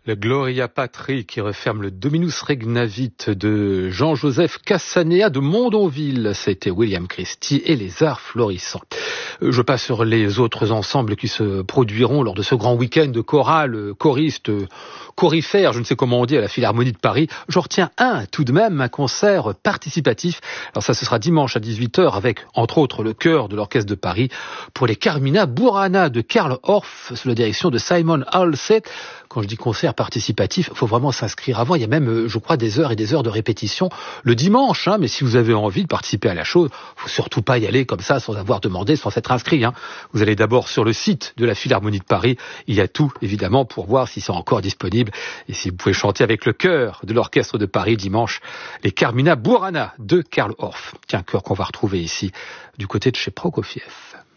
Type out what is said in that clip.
Le Gloria Patri qui referme le Dominus Regnavit de Jean-Joseph Cassanea de Mondonville. C'était William Christie et les Arts Florissants. Je passe sur les autres ensembles qui se produiront lors de ce grand week-end de chorale, choristes, chorifères, je ne sais comment on dit, à la Philharmonie de Paris. Je retiens tout de même, un concert participatif. Alors ça, ce sera dimanche à 18h avec, entre autres, le chœur de l'Orchestre de Paris pour les Carmina Burana de Karl Orff sous la direction de Simon Halsey. Quand je dis concert participatif, il faut vraiment s'inscrire avant. Il y a même, je crois, des heures et des heures de répétition le dimanche. Mais si vous avez envie de participer à la chose, faut surtout pas y aller comme ça sans avoir demandé, sans s'être inscrit. Vous allez d'abord sur le site de la Philharmonie de Paris. Il y a tout, évidemment, pour voir si c'est encore disponible. Et si vous pouvez chanter avec le chœur de l'Orchestre de Paris dimanche, les Carmina Burana de Karl Orff. Tiens, chœur qu'on va retrouver ici, du côté de chez Prokofiev.